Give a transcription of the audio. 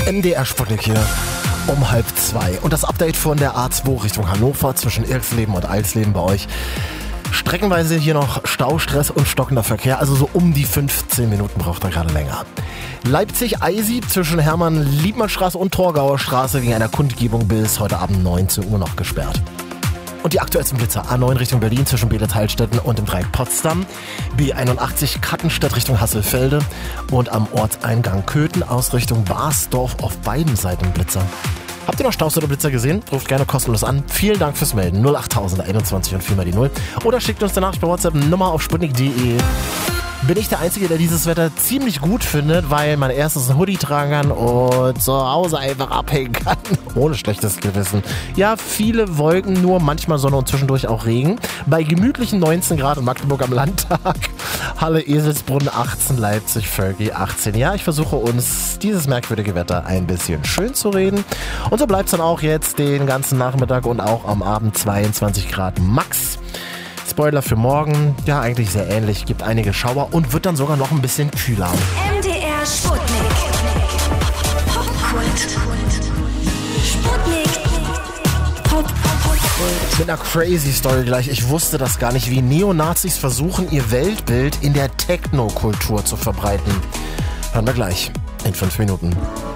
MDR Sputnik hier um 1:30. Und das Update von der A2 Richtung Hannover zwischen Ilksleben und Eilsleben bei euch. Streckenweise hier noch Staustress und stockender Verkehr, also so um die 15 Minuten braucht er gerade länger. Leipzig-Eisig zwischen Hermann-Liebmann-Straße und Torgauer Straße wegen einer Kundgebung bis heute Abend 19 Uhr noch gesperrt. Und die aktuellsten Blitzer: A9 Richtung Berlin zwischen Beelitz-Heilstätten und dem Dreieck Potsdam, B81 Kattenstedt Richtung Hasselfelde und am Ortseingang Köthen aus Richtung Barsdorf auf beiden Seiten Blitzer. Habt ihr noch Staus oder Blitzer gesehen? Ruft gerne kostenlos an. Vielen Dank fürs Melden. 08000 21 und 4 mal die 0. Oder schickt uns eine Nachricht bei WhatsApp, Nummer auf sputnik.de. Bin ich der Einzige, der dieses Wetter ziemlich gut findet, weil man erstens ein Hoodie tragen kann und zu Hause einfach abhängen kann. Ohne schlechtes Gewissen. Ja, viele Wolken, nur manchmal Sonne und zwischendurch auch Regen. Bei gemütlichen 19 Grad in Magdeburg am Landtag. Halle, Eselsbrunn 18, Leipzig, Völki 18. Ja, ich versuche uns dieses merkwürdige Wetter ein bisschen schön zu reden. Und so bleibt es dann auch jetzt den ganzen Nachmittag und auch am Abend 22 Grad max. Spoiler für morgen, ja eigentlich sehr ähnlich, gibt einige Schauer und wird dann sogar noch ein bisschen kühler. MDR Sputnik. Popkult. Sputnik. Popkult. Mit einer crazy Story gleich. Ich wusste das gar nicht, wie Neonazis versuchen, ihr Weltbild in der Techno-Kultur zu verbreiten. Hören wir gleich in 5 Minuten.